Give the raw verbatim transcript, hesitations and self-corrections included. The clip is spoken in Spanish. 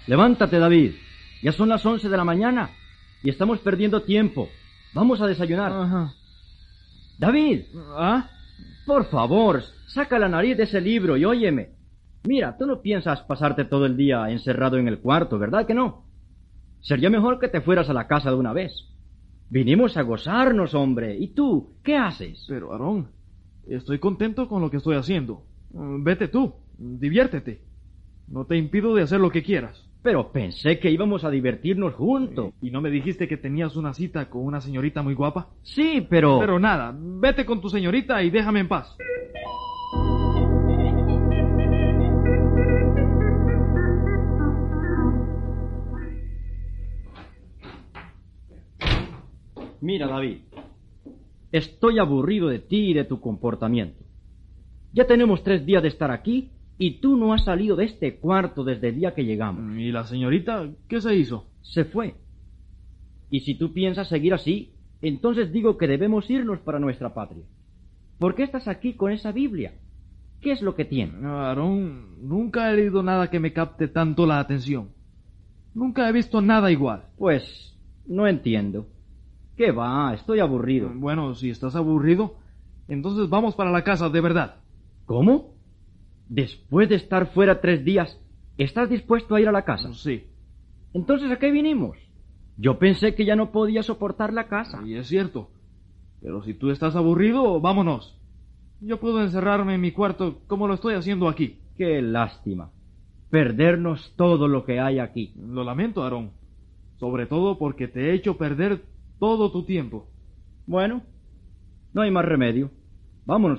Levántate, David. Ya son las once de la mañana y estamos perdiendo tiempo. Vamos a desayunar. Ajá. David, ¿Ah? por favor, saca la nariz de ese libro y óyeme. Mira, tú no piensas pasarte todo el día encerrado en el cuarto, ¿verdad que no? Sería mejor que te fueras a la casa de una vez. Vinimos a gozarnos, hombre. ¿Y tú, qué haces? Pero, Aarón, estoy contento con lo que estoy haciendo. Vete tú, diviértete. No te impido de hacer lo que quieras. Pero pensé que íbamos a divertirnos juntos. ¿Y no me dijiste que tenías una cita con una señorita muy guapa? Sí, pero... Pero nada, vete con tu señorita y déjame en paz. Mira, David, estoy aburrido de ti y de tu comportamiento. Ya tenemos tres días de estar aquí y tú no has salido de este cuarto desde el día que llegamos. ¿Y la señorita qué se hizo? Se fue. Y si tú piensas seguir así, entonces digo que debemos irnos para nuestra patria. ¿Por qué estás aquí con esa Biblia? ¿Qué es lo que tiene? Aarón, nunca he leído nada que me capte tanto la atención. Nunca he visto nada igual. Pues, no entiendo. ¿Qué va? Estoy aburrido. Bueno, si estás aburrido, entonces vamos para la casa de verdad. ¿Cómo? Después de estar fuera tres días, ¿estás dispuesto a ir a la casa? Sí. Entonces, ¿a qué vinimos? Yo pensé que ya no podía soportar la casa. Y es cierto. Pero si tú estás aburrido, vámonos. Yo puedo encerrarme en mi cuarto como lo estoy haciendo aquí. Qué lástima. Perdernos todo lo que hay aquí. Lo lamento, Aarón. Sobre todo porque te he hecho perder todo tu tiempo. Bueno, no hay más remedio. Vámonos.